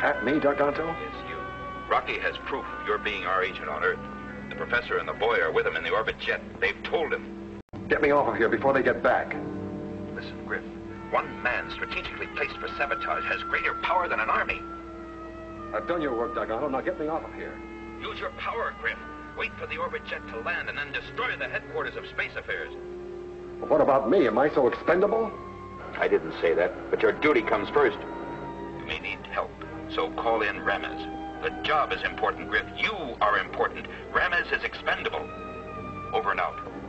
At me, Garganto? Yes, you. Rocky has proof of your being our agent on Earth. The professor and the boy are with him in the orbit jet. They've told him. Get me off of here before they get back. Listen, Griff. One man strategically placed for sabotage has greater power than an army. I've done your work, Garganto. Now get me off of here. Use your power, Griff. Wait for the orbit jet to land and then destroy the headquarters of Space Affairs. Well, what about me? Am I so expendable? I didn't say that, but your duty comes first. You may need help, so call in Ramez. The job is important, Griff. You are important. Ramez is expendable. Over and out.